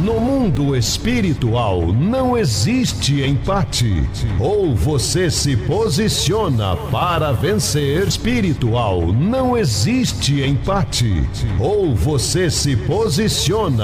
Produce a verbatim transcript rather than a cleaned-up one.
No mundo espiritual não existe empate. Ou você se posiciona para vencer. Espiritual não existe empate. Ou você se posiciona